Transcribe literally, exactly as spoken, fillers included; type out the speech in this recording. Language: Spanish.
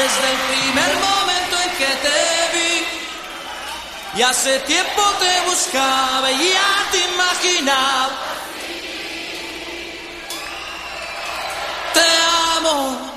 desde el primer momento en que te vi. Y hace tiempo te buscaba y ya te imaginaba. Te amo.